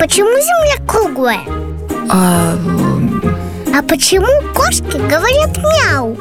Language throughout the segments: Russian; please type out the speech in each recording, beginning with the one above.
почему Земля круглая? А почему кошки говорят мяу?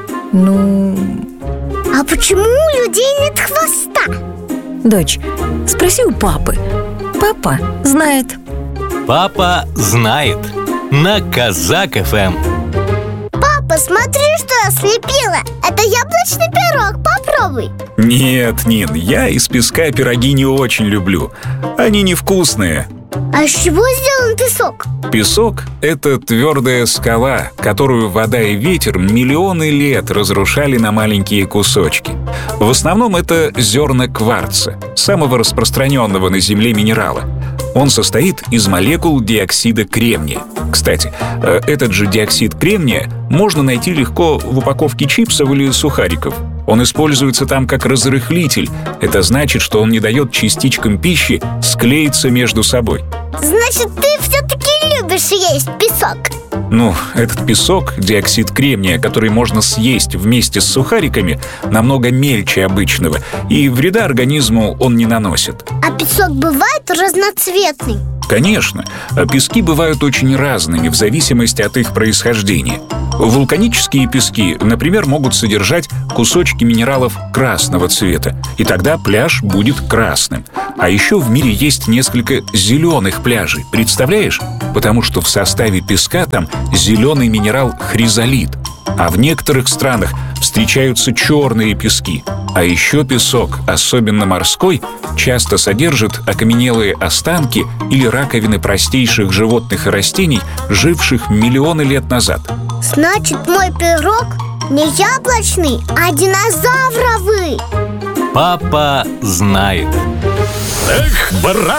А почему у людей нет хвоста? Дочь, спроси у папы. Папа знает. Папа знает. На Казак ФМ. Папа, смотри, что я слепила. Это яблочный пирог, попробуй. Нет, Нин, я из песка пироги не очень люблю. Они невкусные. А из чего сделан песок? Песок – это твердая скала, которую вода и ветер миллионы лет разрушали на маленькие кусочки. В основном это зерна кварца, самого распространенного на Земле минерала. Он состоит из молекул диоксида кремния. Кстати, этот же диоксид кремния можно найти легко в упаковке чипсов или сухариков. Он используется там как разрыхлитель. Это значит, что он не дает частичкам пищи склеиться между собой. Значит, ты все-таки любишь есть песок? Этот песок, диоксид кремния, который можно съесть вместе с сухариками, намного мельче обычного, и вреда организму он не наносит. А песок бывает разноцветный? Конечно, пески бывают очень разными в зависимости от их происхождения. Вулканические пески, например, могут содержать кусочки минералов красного цвета, и тогда пляж будет красным. А еще в мире есть несколько зеленых пляжей, представляешь? Потому что в составе песка там зеленый минерал хризолит. А в некоторых странах встречаются черные пески. А еще песок, особенно морской, часто содержит окаменелые останки или раковины простейших животных и растений, живших миллионы лет назад. Значит, мой пирог не яблочный, а динозавровый. Папа знает. Эх, брат!